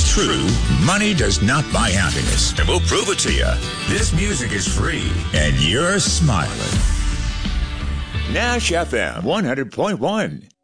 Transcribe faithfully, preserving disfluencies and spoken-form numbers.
true, money does not buy happiness. And we'll prove it to you. This music is free, and you're smiling. Nash F M one hundred point one.